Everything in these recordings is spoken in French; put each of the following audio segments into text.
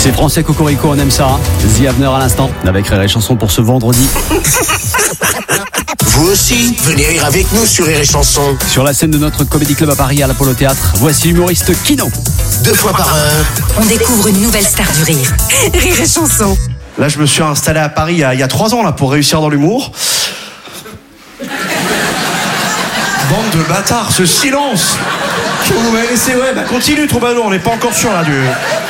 C'est français Cocorico, on aime ça. The Avener à l'instant, avec Rire et Chanson pour ce vendredi. Vous aussi, venez rire avec nous sur Rire et Chanson. Sur la scène de notre Comedy Club à Paris, à l'Apollo Théâtre, voici l'humoriste Kino. 2 fois par heure. On découvre une nouvelle star du rire. Rire et Chanson. Là, je me suis installé à Paris il y a 3 ans là, pour réussir dans l'humour. Bande de bâtards, ce silence. Vous m'avez laissé, ouais, bah continue, Troubadour, on n'est pas encore sûr là du...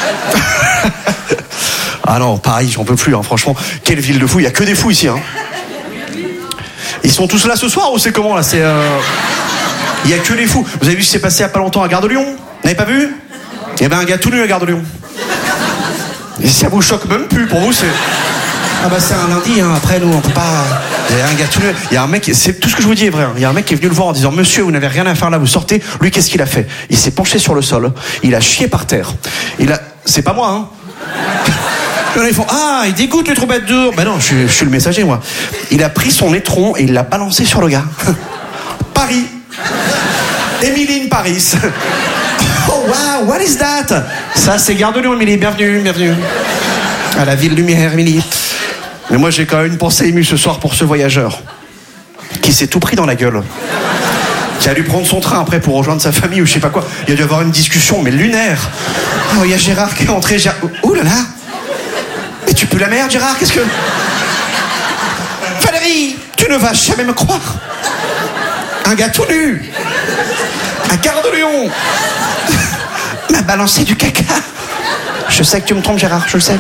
Ah non, Paris, j'en peux plus, hein, franchement. Quelle ville de fous, il y a que des fous ici. Hein. Ils sont tous là ce soir ou c'est comment là? Il y a que des fous. Vous avez vu ce qui s'est passé il y a pas longtemps à Gare de Lyon? Vous n'avez pas vu? Il y avait un gars tout nu à Gare de Lyon. Et ça vous choque même plus, pour vous c'est... Ah bah c'est un lundi, hein. Après nous on peut pas... Il y a un gars tout nu, il y a un mec, c'est tout ce que je vous dis est vrai, hein. Il y a un mec qui est venu le voir en disant: monsieur, vous n'avez rien à faire là, vous sortez. Lui, qu'est-ce qu'il a fait? Il s'est penché sur le sol, il a chié par terre. C'est pas moi, hein. Ils font: ah, il dégoûte le troubadour. Ben non, je suis le messager, moi. Il a pris son étron et il l'a balancé sur le gars. Paris. Émiline Paris. Oh wow, what is that? Ça c'est Gare de Lyon, Émilie, bienvenue. À la ville lumière, Émilie. Mais moi j'ai quand même une pensée émue ce soir pour ce voyageur qui s'est tout pris dans la gueule, qui a dû prendre son train après pour rejoindre sa famille ou je sais pas quoi. Il a dû avoir une discussion mais lunaire. Oh, il y a Gérard qui est entré. Oh là là. Mais tu pues la merde, Gérard, qu'est-ce que... Valérie, tu ne vas jamais me croire. Un gars tout nu à Gare de Lyon m'a balancé du caca. Je sais que tu me trompes, Gérard, je le sais.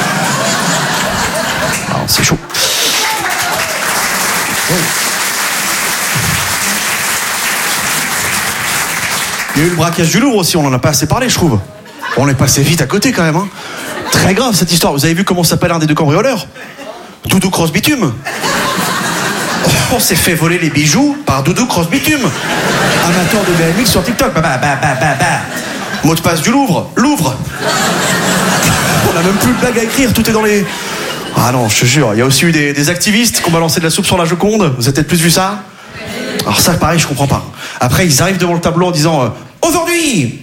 Alors, c'est chaud. Oui. Il y a eu le braquage du Louvre aussi, on en a pas assez parlé, je trouve. On est passé vite à côté quand même, hein. Très grave cette histoire. Vous avez vu comment s'appelle un des 2 cambrioleurs? Doudou Cross Bitume. On s'est fait voler les bijoux par Doudou Cross Bitume, amateur de BMX sur TikTok. Mot de passe du Louvre. Louvre. On a même plus de blague à écrire, tout est dans les... Ah non, je te jure, il y a aussi eu des activistes qui ont balancé de la soupe sur la Joconde. Vous avez peut-être plus vu ça? Alors ça, pareil, je comprends pas. Après, ils arrivent devant le tableau en disant aujourd'hui.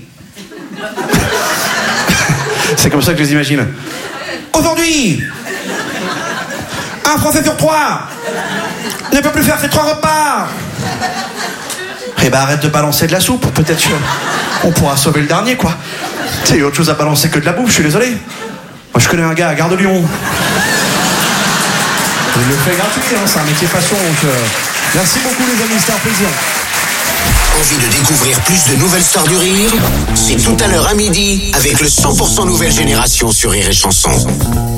C'est comme ça que je les imagine. Aujourd'hui, un Français sur 3 ne peut plus faire ses 3 repas. Eh ben arrête de balancer de la soupe, peut-être on pourra sauver le dernier, quoi. Il y a autre chose à balancer que de la bouffe, je suis désolé. Moi je connais un gars à Gare de Lyon. Il le fait gratuit, hein, c'est un métier passion, donc merci beaucoup les amis, c'était un plaisir. Envie de découvrir plus de nouvelles stars du rire? C'est tout à l'heure à midi avec le 100% nouvelle génération sur Rire et Chanson.